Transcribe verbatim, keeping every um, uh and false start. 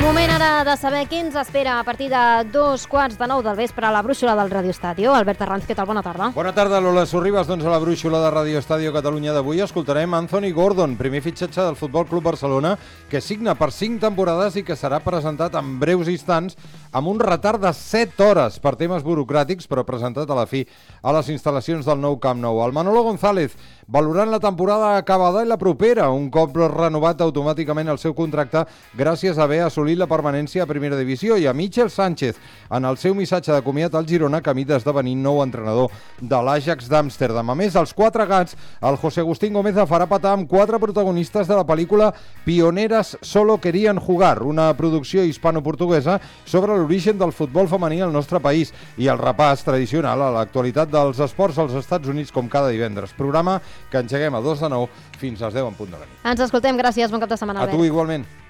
Moment ara de saber qui ens espera a partir de dos quarts de nou del vespre a la brúixola del Radio Estadio. Albert Arranz, què tal? Bona tarda. Bona tarda, Lola Sorribas. Doncs a la brúixola de Radio Estadio Catalunya d'avui escoltarem Anthony Gordon, primer fitxatge del Futbol Club Barcelona, que signa per cinc temporades i que serà presentat en breus instants amb un retard de set hores per temes burocràtics, però presentat a la fi a les instal·lacions del nou Camp Nou. El Manolo González, valorant la temporada acabada i la propera, un cop renovat automàticament el seu contracte gràcies a haver assolit la permanència a Primera Divisió, i a Michel Sánchez en el seu missatge de comiat al Girona, camí d'esdevenir nou entrenador de l'Ajax d'Amsterdam. A més, els quatre gats, el José Agustín Gómez farà patar amb quatre protagonistes de la pel·lícula Pioneras solo querían jugar, una producció hispano-portuguesa sobre l'origen del futbol femení al nostre país, i el repàs tradicional a l'actualitat dels esports als Estats Units com cada divendres. Programa que engeguem a dos de nou fins als deu en punt de la nit. Ens escoltem, gràcies, bon cap de setmana, A Albert. tu igualment.